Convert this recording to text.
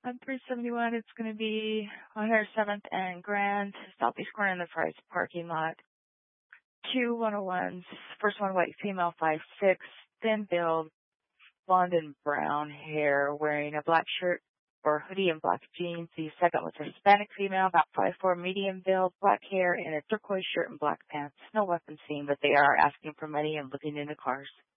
On 371, it's going to be 107th and Grand, southeast corner in the Fry's parking lot. Two 101s. First one, white female, 5'6", thin build, blonde and brown hair, wearing a black shirt or hoodie and black jeans. The second was a Hispanic female, about 5'4", medium build, black hair, and a turquoise shirt and black pants. No weapons seen, but they are asking for money and looking into cars.